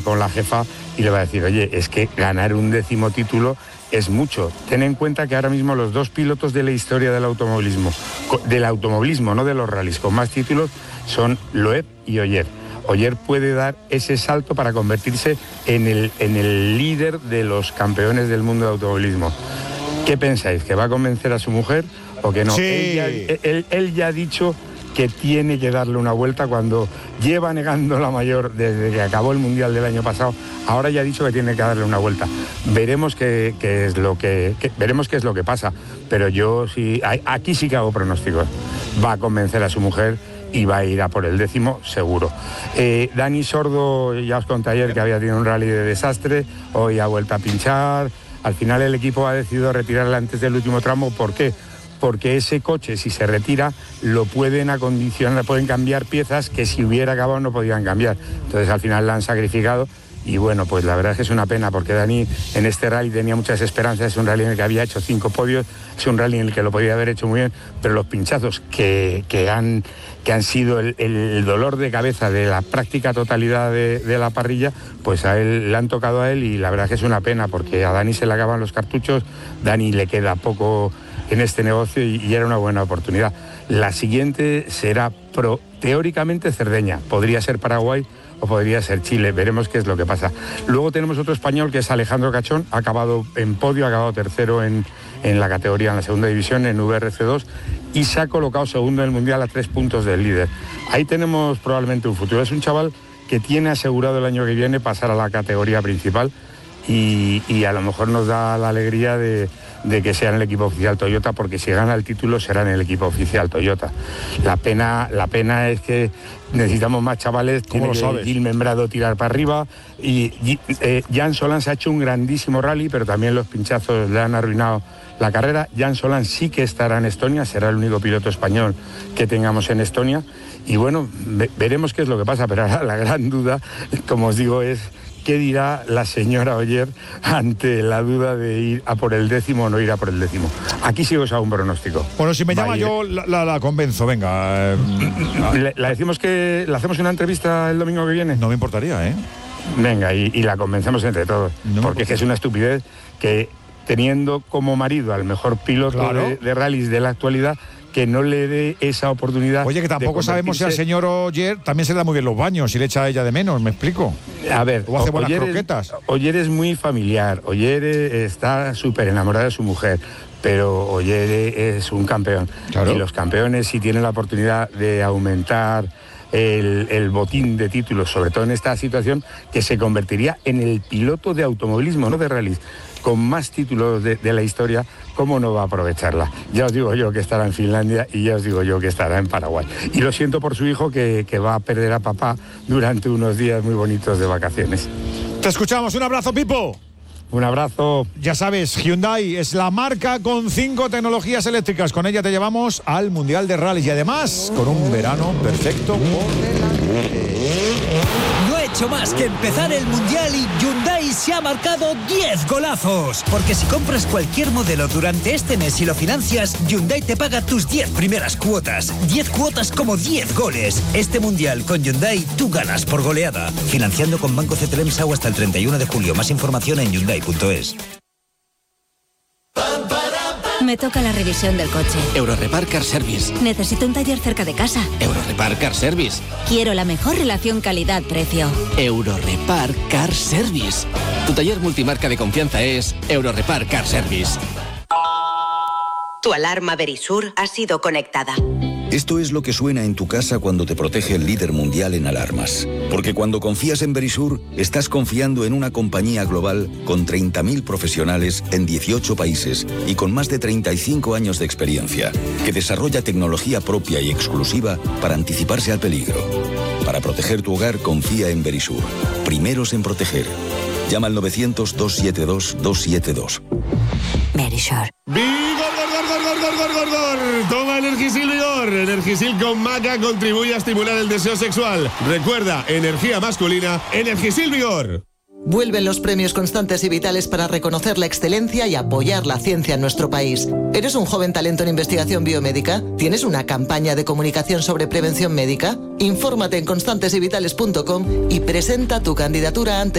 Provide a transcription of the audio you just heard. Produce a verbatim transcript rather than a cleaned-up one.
con la jefa y le va a decir, oye, es que ganar un décimo título es mucho. Ten en cuenta que ahora mismo los dos pilotos de la historia del automovilismo, del automovilismo, no de los rallies, con más títulos, son Loeb y Ogier. Ogier puede dar ese salto para convertirse en el, en el líder de los campeones del mundo de automovilismo. ¿Qué pensáis? ¿Que va a convencer a su mujer o que no? Sí. Él, ya, él, él ya ha dicho que tiene que darle una vuelta cuando lleva negando la mayor desde que acabó el Mundial del año pasado. Ahora ya ha dicho que tiene que darle una vuelta. Veremos qué, qué es lo que, que veremos qué es lo que pasa. Pero yo sí, aquí sí que hago pronósticos. Va a convencer a su mujer y va a ir a por el décimo seguro. Eh, Dani Sordo, ya os conté ayer que había tenido un rally de desastre, hoy ha vuelto a pinchar. Al final el equipo ha decidido retirarle antes del último tramo. ¿Por qué? Porque ese coche, si se retira, lo pueden acondicionar, pueden cambiar piezas que si hubiera acabado no podían cambiar. Entonces al final la han sacrificado y bueno, pues la verdad es que es una pena porque Dani en este rally tenía muchas esperanzas, es un rally en el que había hecho cinco podios, es un rally en el que lo podía haber hecho muy bien, pero los pinchazos que, que, han, que han sido el, el dolor de cabeza de la práctica totalidad de, de la parrilla, pues a él le han tocado a él y la verdad es que es una pena porque a Dani se le acaban los cartuchos, Dani le queda poco en este negocio y, y era una buena oportunidad. La siguiente será pro, teóricamente Cerdeña, podría ser Paraguay o podría ser Chile, veremos qué es lo que pasa. Luego tenemos otro español que es Alejandro Cachón, ha acabado en podio, ha acabado tercero en, en la categoría, en la segunda división, en V R C dos, y se ha colocado segundo en el Mundial a tres puntos del líder. Ahí tenemos probablemente un futuro. Es un chaval que tiene asegurado el año que viene pasar a la categoría principal y, y a lo mejor nos da la alegría de, de que sea en el equipo oficial Toyota, porque si gana el título será en el equipo oficial Toyota. La pena, la pena es que necesitamos más chavales. ¿Cómo lo sabes? Gil Membrado tirar para arriba y, y eh, Jan Solán se ha hecho un grandísimo rally, pero también los pinchazos le han arruinado la carrera. Jan Solán sí que estará en Estonia, será el único piloto español que tengamos en Estonia y bueno, ve, veremos qué es lo que pasa, pero ahora la gran duda, como os digo, es ¿qué dirá la señora Ogier ante la duda de ir a por el décimo o no ir a por el décimo? Aquí sí os hago un pronóstico. Bueno, si me llama yo la, la, la convenzo, venga. Eh, ¿Le, ¿La decimos que le hacemos una entrevista el domingo que viene? No me importaría, ¿eh? Venga, y, y la convencemos entre todos. No, porque es que es una estupidez que teniendo como marido al mejor piloto claro. de, de rallies de la actualidad, que no le dé esa oportunidad. Oye, que tampoco sabemos si al señor Ogier también se le da muy bien los baños y le echa a ella de menos, ¿me explico? A ver, o hace buenas Ogier croquetas. Es, Ogier es muy familiar, Ogier está súper enamorada de su mujer, pero Ogier es un campeón. Claro. Y los campeones, si tienen la oportunidad de aumentar el, el botín de títulos, sobre todo en esta situación, que se convertiría en el piloto de automovilismo, no de rallies, con más títulos de, de la historia, ¿cómo no va a aprovecharla? Ya os digo yo que estará en Finlandia y ya os digo yo que estará en Paraguay. Y lo siento por su hijo que, que va a perder a papá durante unos días muy bonitos de vacaciones. Te escuchamos, un abrazo, Pipo. Un abrazo. Ya sabes, Hyundai es la marca con cinco tecnologías eléctricas. Con ella te llevamos al Mundial de Rallys y además con un verano perfecto por delante. No ha hecho más que empezar el Mundial y Hyundai se ha marcado diez golazos. Porque si compras cualquier modelo durante este mes y lo financias, Hyundai te paga tus diez primeras cuotas. diez cuotas como diez goles. Este Mundial con Hyundai tú ganas por goleada. Financiando con Banco C T L M S A U hasta el treinta y uno de julio. Más información en Hyundai punto es. Me toca la revisión del coche. Eurorepar Car Service. Necesito un taller cerca de casa. Eurorepar Car Service. Quiero la mejor relación calidad-precio. Eurorepar Car Service. Tu taller multimarca de confianza es Eurorepar Car Service. Tu alarma Verisur ha sido conectada. Esto es lo que suena en tu casa cuando te protege el líder mundial en alarmas. Porque cuando confías en Verisur, estás confiando en una compañía global con treinta mil profesionales en dieciocho países y con más de treinta y cinco años de experiencia, que desarrolla tecnología propia y exclusiva para anticiparse al peligro. Para proteger tu hogar, confía en Verisur. Primeros en proteger. Llama al novecientos, doscientos setenta y dos, doscientos setenta y dos. Verisur. ¡Vigor, gor, gor, gor, gor, gor, gor, gor! Toma Energisil Vigor. Energisil con maca contribuye a estimular el deseo sexual. Recuerda, energía masculina, Energisil Vigor. Vuelven los premios Constantes y Vitales para reconocer la excelencia y apoyar la ciencia en nuestro país. ¿Eres un joven talento en investigación biomédica? ¿Tienes una campaña de comunicación sobre prevención médica? Infórmate en constantes y vitales punto com y presenta tu candidatura ante